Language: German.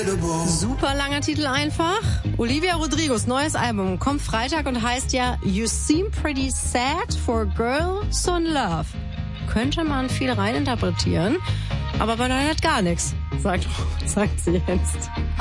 Super langer Titel einfach. Olivia Rodrigos neues Album kommt Freitag und heißt ja You Seem Pretty Sad for a Girl So in Love. Könnte man viel reininterpretieren, aber bei der hat gar nichts, sagt sie jetzt.